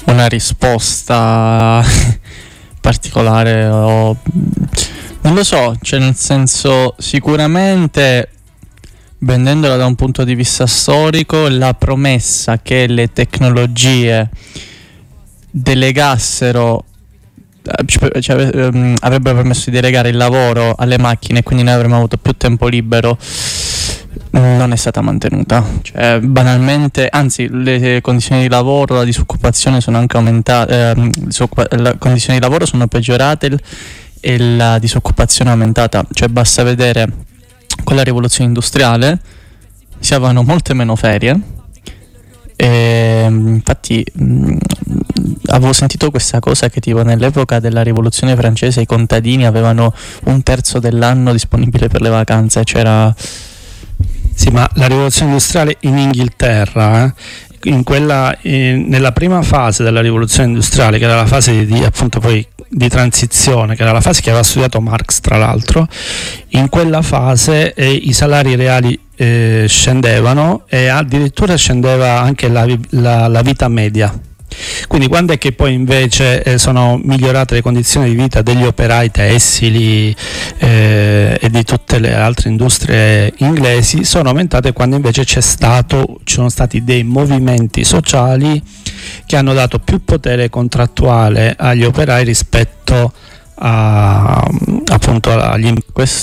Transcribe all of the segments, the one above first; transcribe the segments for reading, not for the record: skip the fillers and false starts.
una risposta particolare o non lo so, cioè nel senso, sicuramente vendendola da un punto di vista storico, la promessa che le tecnologie delegassero, avrebbero permesso di delegare il lavoro alle macchine e quindi noi avremmo avuto più tempo libero, non è stata mantenuta. Cioè, banalmente, anzi, le condizioni di lavoro, la disoccupazione sono anche aumentate, le condizioni di lavoro sono peggiorate e la disoccupazione è aumentata. Cioè, basta vedere con la rivoluzione industriale si avevano molte meno ferie. E infatti avevo sentito questa cosa che tipo nell'epoca della rivoluzione francese i contadini avevano un terzo dell'anno disponibile per le vacanze. C'era... Sì, ma la rivoluzione industriale in Inghilterra, nella prima fase della rivoluzione industriale, che era la fase appunto poi di transizione, che era la fase che aveva studiato Marx tra l'altro, in quella fase i salari reali scendevano e addirittura scendeva anche la vita media. Quindi quando è che poi invece sono migliorate le condizioni di vita degli operai tessili e di tutte le altre industrie inglesi? Sono aumentate quando invece ci sono stati dei movimenti sociali che hanno dato più potere contrattuale agli operai rispetto appunto agli...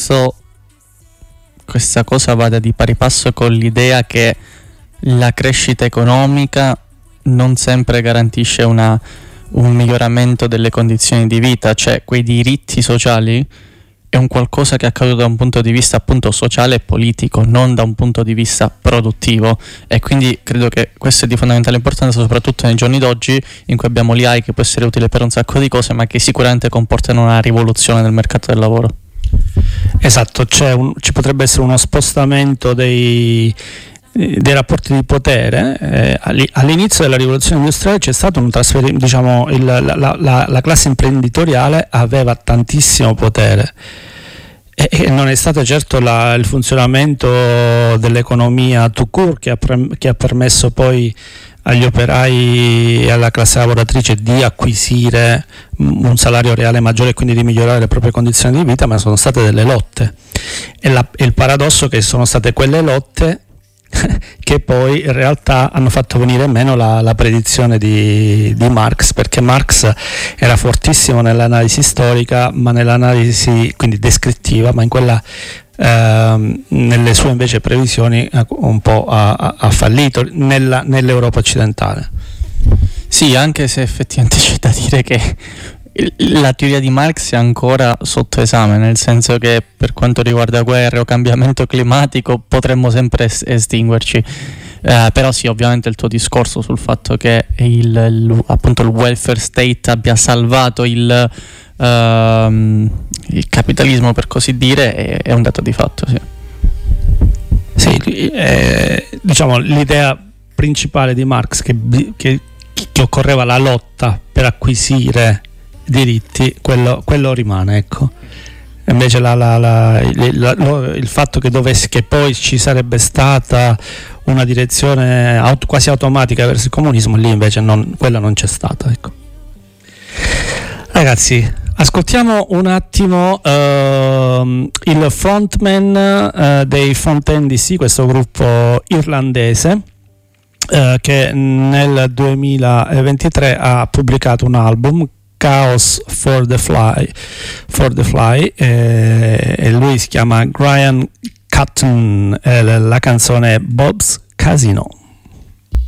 Questa cosa vada di pari passo con l'idea che la crescita economica non sempre garantisce un miglioramento delle condizioni di vita. Cioè, quei diritti sociali è un qualcosa che è accaduto da un punto di vista appunto sociale e politico, non da un punto di vista produttivo, e quindi credo che questo è di fondamentale importanza soprattutto nei giorni d'oggi, in cui abbiamo l'AI che può essere utile per un sacco di cose, ma che sicuramente comportano una rivoluzione del mercato del lavoro. Esatto, ci potrebbe essere uno spostamento dei rapporti di potere. All'inizio della rivoluzione industriale c'è stato un trasferimento, diciamo, la classe imprenditoriale aveva tantissimo potere e non è stato certo il funzionamento dell'economia tout court che ha permesso poi agli operai e alla classe lavoratrice di acquisire un salario reale maggiore e quindi di migliorare le proprie condizioni di vita, ma sono state delle lotte e il paradosso è che sono state quelle lotte che poi in realtà hanno fatto venire meno la predizione di Marx, perché Marx era fortissimo nell'analisi storica, ma nell'analisi quindi descrittiva, ma in quella nelle sue invece previsioni un po' ha fallito nell'Europa occidentale. Sì, anche se effettivamente c'è da dire che la teoria di Marx è ancora sotto esame, nel senso che per quanto riguarda guerre o cambiamento climatico potremmo sempre estinguerci, però sì, ovviamente il tuo discorso sul fatto che appunto il welfare state abbia salvato il capitalismo, per così dire, è un dato di fatto, sì. Sì, diciamo l'idea principale di Marx che occorreva la lotta per acquisire diritti, quello rimane, ecco. Invece il fatto che poi ci sarebbe stata una direzione quasi automatica verso il comunismo, lì invece quella non c'è stata, ecco. Ragazzi, ascoltiamo un attimo il frontman dei Fontaine DC, questo gruppo irlandese che nel 2023 ha pubblicato un album, Chaos for the Fly, e lui si chiama Brian Cotton, la canzone è Bob's Casino.